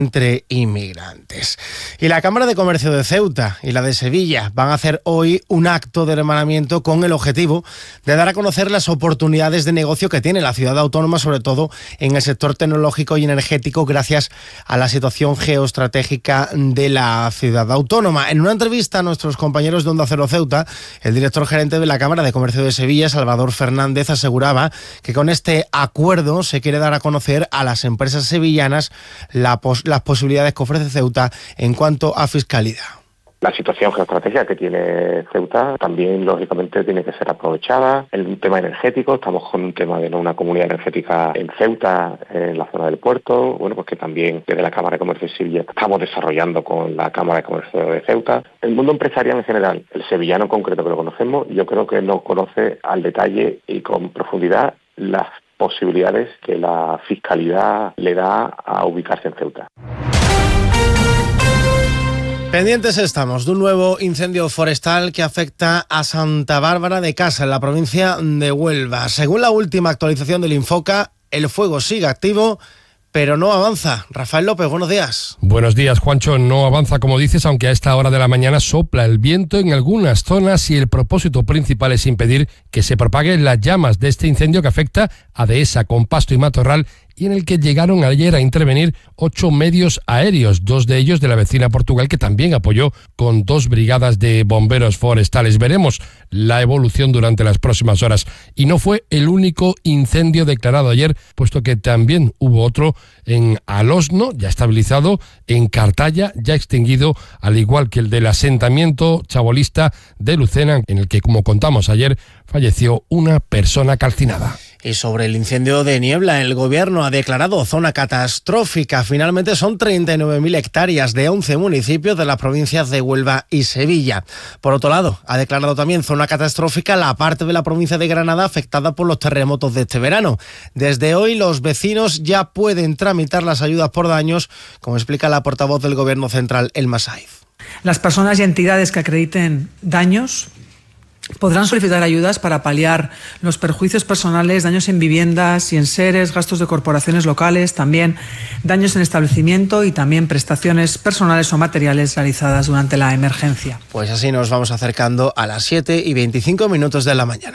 entre inmigrantes. Y la Cámara de Comercio de Ceuta y la de Sevilla van a hacer hoy un acto de hermanamiento con el objetivo de dar a conocer las oportunidades de negocio que tiene la ciudad autónoma, sobre todo en el sector tecnológico y energético, gracias a la situación geoestratégica de la ciudad autónoma. En una entrevista a nuestros compañeros de Onda Cero Ceuta, el director gerente de la Cámara de Comercio de Sevilla, Salvador Fernández, aseguraba que con este acuerdo se quiere dar a conocer a las empresas sevillanas las posibilidades que ofrece Ceuta en cuanto a fiscalidad. La situación geoestratégica que tiene Ceuta también, lógicamente, tiene que ser aprovechada. El tema energético, estamos con un tema de una comunidad energética en Ceuta, en la zona del puerto, pues que también desde la Cámara de Comercio de Sevilla estamos desarrollando con la Cámara de Comercio de Ceuta. El mundo empresarial en general, el sevillano en concreto que lo conocemos, yo creo que no conoce al detalle y con profundidad las posibilidades que la fiscalidad le da a ubicarse en Ceuta. Pendientes estamos de un nuevo incendio forestal que afecta a Santa Bárbara de Casa, en la provincia de Huelva. Según la última actualización del Infoca, el fuego sigue activo, pero no avanza. Rafael López, buenos días. Buenos días, Juancho. No avanza, como dices, aunque a esta hora de la mañana sopla el viento en algunas zonas y el propósito principal es impedir que se propaguen las llamas de este incendio que afecta a Dehesa, con pasto y matorral, y en el que llegaron ayer a intervenir 8 medios aéreos, 2 de ellos de la vecina Portugal, que también apoyó con 2 brigadas de bomberos forestales. Veremos la evolución durante las próximas horas. Y no fue el único incendio declarado ayer, puesto que también hubo otro en Alosno, ya estabilizado, en Cartaya, ya extinguido, al igual que el del asentamiento chabolista de Lucena, en el que, como contamos ayer, falleció una persona calcinada. Y sobre el incendio de Niebla, el gobierno ha declarado zona catastrófica. Finalmente son 39.000 hectáreas de 11 municipios de las provincias de Huelva y Sevilla. Por otro lado, ha declarado también zona catastrófica la parte de la provincia de Granada afectada por los terremotos de este verano. Desde hoy los vecinos ya pueden tramitar las ayudas por daños, como explica la portavoz del Gobierno Central, Elma Saiz. Las personas y entidades que acrediten daños podrán solicitar ayudas para paliar los perjuicios personales, daños en viviendas y en seres, gastos de corporaciones locales, también daños en establecimiento y también prestaciones personales o materiales realizadas durante la emergencia. Pues así nos vamos acercando a las 7:25 de la mañana.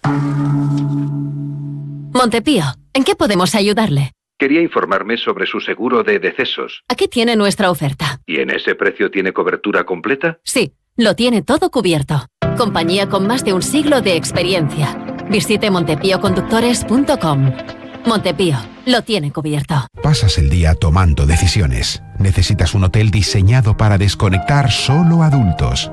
Montepío, ¿en qué podemos ayudarle? Quería informarme sobre su seguro de decesos. Aquí tiene nuestra oferta. ¿Y en ese precio tiene cobertura completa? Sí, lo tiene todo cubierto. Compañía con más de un siglo de experiencia. Visite montepioconductores.com. Montepío, lo tiene cubierto. Pasas el día tomando decisiones. Necesitas un hotel diseñado para desconectar solo adultos.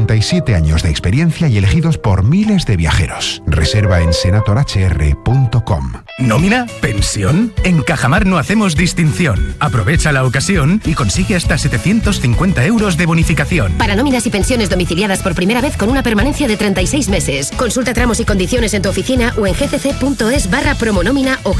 57 años de experiencia y elegidos por miles de viajeros. Reserva en senatorhr.com. ¿Nómina? ¿Pensión? En Cajamar no hacemos distinción. Aprovecha la ocasión y consigue hasta 750 euros de bonificación. Para nóminas y pensiones domiciliadas por primera vez con una permanencia de 36 meses. Consulta tramos y condiciones en tu oficina o en gcc.es/promonómina o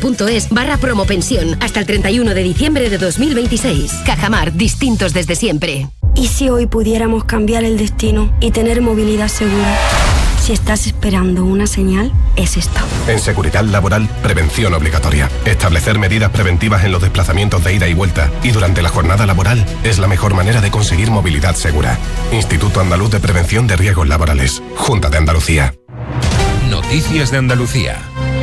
gcc.es/promopensión hasta el 31 de diciembre de 2026. Cajamar, distintos desde siempre. ¿Y si hoy pudiéramos cambiar el destino y tener movilidad segura? Si estás esperando una señal, es esta. En Seguridad Laboral, prevención obligatoria. Establecer medidas preventivas en los desplazamientos de ida y vuelta y durante la jornada laboral es la mejor manera de conseguir movilidad segura. Instituto Andaluz de Prevención de Riesgos Laborales. Junta de Andalucía. Noticias de Andalucía.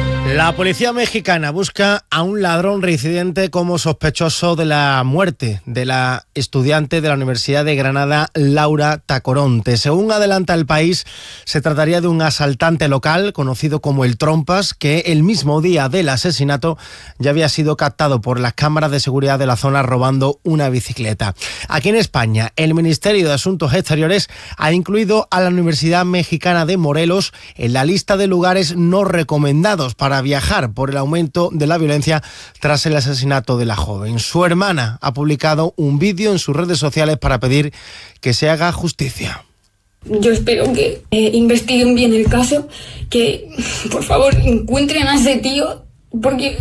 La policía mexicana busca a un ladrón reincidente como sospechoso de la muerte de la estudiante de la Universidad de Granada, Laura Tacoronte. Según adelanta El País, se trataría de un asaltante local conocido como el Trompas, que el mismo día del asesinato ya había sido captado por las cámaras de seguridad de la zona robando una bicicleta. Aquí en España, el Ministerio de Asuntos Exteriores ha incluido a la Universidad Mexicana de Morelos en la lista de lugares no recomendados para viajar por el aumento de la violencia tras el asesinato de la joven. Su hermana ha publicado un vídeo en sus redes sociales para pedir que se haga justicia. Yo espero que investiguen bien el caso, que por favor encuentren a ese tío, porque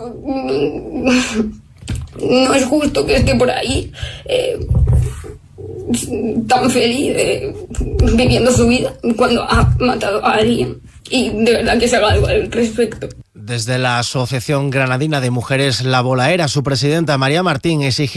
no es justo que esté por ahí tan feliz viviendo su vida cuando ha matado a alguien. Y de verdad que se haga algo al respecto. Desde la Asociación Granadina de Mujeres La Bolaera, su presidenta María Martín exigía